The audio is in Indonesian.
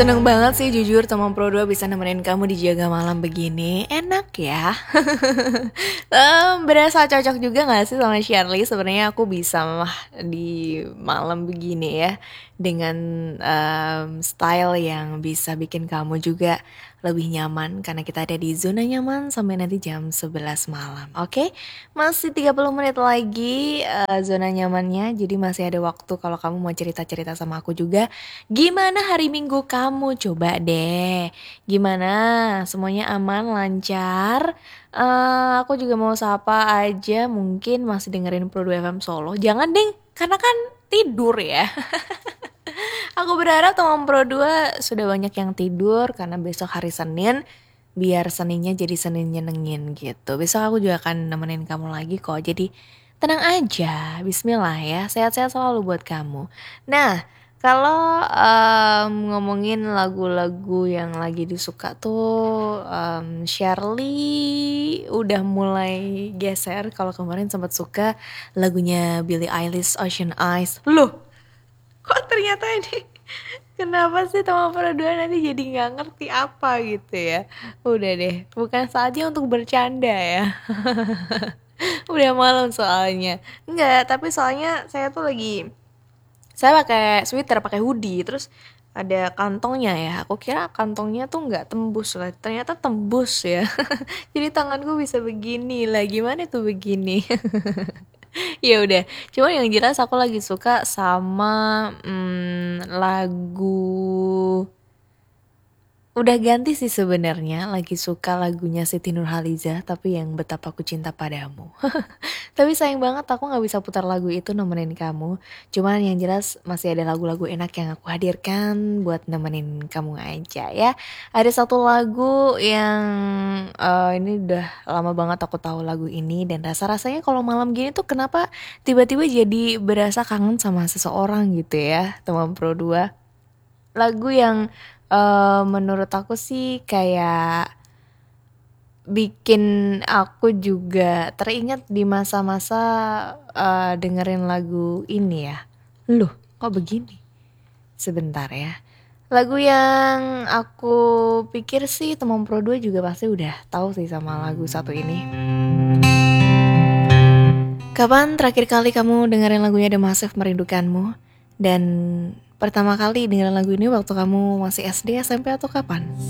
Seneng banget sih jujur teman Pro 2 bisa nemenin kamu di jaga malam begini. Enak ya. Berasa cocok juga gak sih sama Shirley? Sebenarnya aku bisa mah di malam begini ya. Dengan style yang bisa bikin kamu juga lebih nyaman. Karena kita ada di zona nyaman sampai nanti jam 11 malam. Oke? Masih 30 menit lagi zona nyamannya. Jadi masih ada waktu kalau kamu mau cerita-cerita sama aku juga. Gimana hari Minggu kamu? Coba deh. Gimana? Semuanya aman, lancar? Aku juga mau sapa aja mungkin masih dengerin Pro 2 FM Solo. Jangan ding, karena kan tidur ya. Aku berharap teman Pro 2 sudah banyak yang tidur karena besok hari Senin. Biar Seninnya jadi Senin nyenengin gitu. Besok aku juga akan nemenin kamu lagi kok. Jadi tenang aja, bismillah ya. Sehat-sehat selalu buat kamu. Nah, kalau ngomongin lagu-lagu yang lagi disuka tuh Shirley udah mulai geser. Kalau kemarin sempat suka lagunya Billie Eilish Ocean Eyes. Loh, kok ternyata ini kenapa sih teman berdua nanti jadi nggak ngerti apa gitu ya. Udah deh, bukan saatnya untuk bercanda ya. Udah malam soalnya. Enggak, tapi soalnya saya pakai sweater, pakai hoodie, terus ada kantongnya ya. Aku kira kantongnya tuh nggak tembus lah, ternyata tembus ya. Jadi tanganku bisa begini lah. Gimana tuh begini? Ya udah, cuma yang jelas aku lagi suka sama lagu. Udah ganti sih sebenarnya, lagi suka lagunya Siti Nurhaliza, tapi yang Betapa Ku Cinta Padamu. Tapi sayang banget aku nggak bisa putar lagu itu nemenin kamu. Cuman yang jelas masih ada lagu-lagu enak yang aku hadirkan buat nemenin kamu aja ya. Ada satu lagu yang ini udah lama banget aku tahu lagu ini dan rasa-rasanya kalau malam gini tuh kenapa tiba-tiba jadi berasa kangen sama seseorang gitu ya, teman Pro 2. Lagu yang menurut aku sih kayak bikin aku juga teringat di masa-masa dengerin lagu ini ya. Loh, kok begini? Sebentar ya. Lagu yang aku pikir sih teman Pro 2 juga pasti udah tahu sih sama lagu satu ini. Kapan terakhir kali kamu dengerin lagunya The Massive Merindukanmu? Dan pertama kali dengerin lagu ini waktu kamu masih SD, SMP atau kapan?